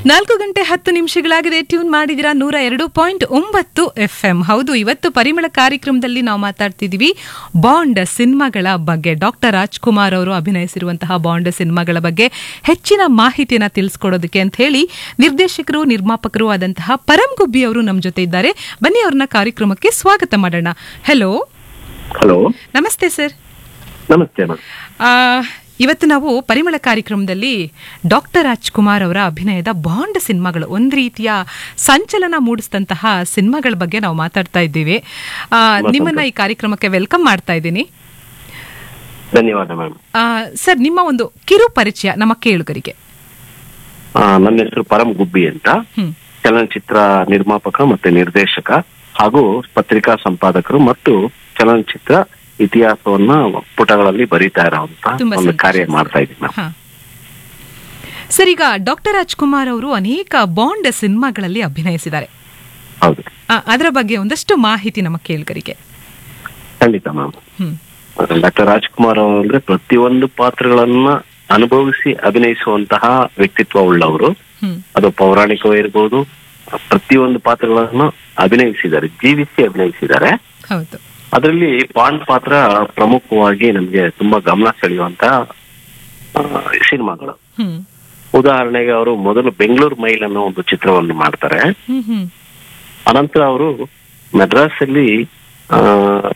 4:10 tune ಮಾಡಿದಿರಾ 102.9 FM. ಹೌದು, ಇವತ್ತು ಪರಿಮಳ ಕಾರ್ಯಕ್ರಮದಲ್ಲಿ ನಾವು ಮಾತಾಡ್ತಿದೀವಿ ಬಾಂಡ್ ಸಿನಿಮಾಗಳ ಬಗ್ಗೆ. ಡಾಕ್ಟರ್ ರಾಜ್ಕುಮಾರ್ ಅವರು ಅಭಿನಯಿಸಿರುವಂತಹ ಬಾಂಡ್ ಸಿನಿಮಾಗಳ ಬಗ್ಗೆ ಹೆಚ್ಚಿನ ಮಾಹಿತಿಯನ್ನ ತಿಳಿಸ್ಕೊಡೋದಕ್ಕೆ ಅಂತ ಹೇಳಿ ನಿರ್ದೇಶಕರು ನಿರ್ಮಾಪಕರು ಆದಂತಹ ಪರಂ ಗುಬ್ಬಿ ಅವರು ನಮ್ಮ ಜೊತೆ ಇದ್ದಾರೆ. ಬನ್ನಿ ಅವ್ರನ್ನ ಕಾರ್ಯಕ್ರಮಕ್ಕೆ ಸ್ವಾಗತ ಮಾಡೋಣ. ಹಲೋ. ನಮಸ್ತೆ ಸರ್. ನಮಸ್ತೆ. ಇವತ್ತು ನಾವು ಪರಿಮಳ ಕಾರ್ಯಕ್ರಮದಲ್ಲಿ ಡಾಕ್ಟರ್ ರಾಜ್ಕುಮಾರ್ ಅವರ ಅಭಿನಯದ ಬಾಂಡ್ ಸಿನಿಮಾಗಳು, ಒಂದು ರೀತಿಯ ಸಂಚಲನ ಮೂಡಿಸಿದಂತಹ ಸಿನಿಮಾಗಳ ಬಗ್ಗೆ ನಾವು ಮಾತಾಡ್ತಾ ಇದ್ದೀವಿ. ನಿಮ್ಮನ್ನ ಈ ಕಾರ್ಯಕ್ರಮಕ್ಕೆ ವೆಲ್ಕಮ್ ಮಾಡ್ತಾ ಇದ್ದೀನಿ. ಧನ್ಯವಾದ ಮ್ಯಾಮ್. ಸರ್, ನಿಮ್ಮ ಒಂದು ಕಿರು ಪರಿಚಯ ನಮ್ಮ ಕೇಳುಗರಿಗೆ. ನನ್ನ ಹೆಸರು ಪರಂ ಗುಬ್ಬಿ ಅಂತ, ಚಲನಚಿತ್ರ ನಿರ್ಮಾಪಕ ಮತ್ತೆ ನಿರ್ದೇಶಕ ಹಾಗೂ ಪತ್ರಿಕಾ ಸಂಪಾದಕರು ಮತ್ತು ಚಲನಚಿತ್ರ ಇತಿಹಾಸವನ್ನ ಪುಟಗಳಲ್ಲಿ ಬರೀತಾ ಇರೋಂತ ಒಂದು ಕಾರ್ಯ ಮಾಡ್ತಾ ಇದ್ದೀನಿ. ಸರ್, ಈಗ ಡಾಕ್ಟರ್ ರಾಜ್ಕುಮಾರ್ ಅವರು ಅನೇಕ ಬಾಂಡ್ ಸಿನಿಮಾಗಳಲ್ಲಿ ಅಭಿನಯಿಸಿದ್ದಾರೆ. ಹೌದು. ಅದರ ಬಗ್ಗೆ ಒಂದಷ್ಟು ಮಾಹಿತಿ ನಮ್ಮ ಕೇಳುಗರಿಗೆ. ಖಂಡಿತ ಮ್ಯಾಮ್. ಡಾಕ್ಟರ್ ರಾಜ್ಕುಮಾರ್ ಅವರು ಅಂದ್ರೆ ಪ್ರತಿಯೊಂದು ಪಾತ್ರಗಳನ್ನ ಅನುಭವಿಸಿ ಅಭಿನಯಿಸುವಂತಹ ವ್ಯಕ್ತಿತ್ವ ಉಳ್ಳವರು. ಅದು ಪೌರಾಣಿಕವಿರ್ಬೋದು, ಪ್ರತಿಯೊಂದು ಪಾತ್ರಗಳನ್ನು ಅಭಿನಯಿಸಿದ್ದಾರೆ, ಜೀವಿಸಿ ಅಭಿನಯಿಸಿದ್ದಾರೆ. ಹೌದು. ಅದರಲ್ಲಿ ಬಾಂಡ್ ಪಾತ್ರ ಪ್ರಮುಖವಾಗಿ ನಮ್ಗೆ ತುಂಬಾ ಗಮನ ಸೆಳೆಯುವಂತ ಸಿನಿಮಾಗಳು. ಉದಾಹರಣೆಗೆ ಅವರು ಮೊದಲು ಬೆಂಗಳೂರು ಮೈಲ್ ಅನ್ನೋ ಒಂದು ಚಿತ್ರವನ್ನು ಮಾಡ್ತಾರೆ. ಅನಂತರ ಅವರು ಮೆಡ್ರಾಸ್ ಅಲ್ಲಿ